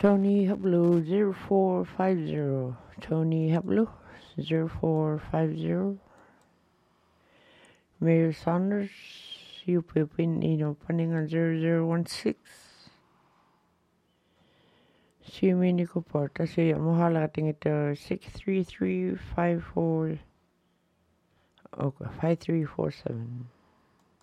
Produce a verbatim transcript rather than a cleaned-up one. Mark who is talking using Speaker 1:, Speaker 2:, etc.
Speaker 1: Tony Hablu zero four five zero. Tony Hablu zero four five zero. Mayor Saunders, U P pin ino paningan zero zero one six. Si mini ko porta siya mahala kating ito six three three five four okay five three four seven.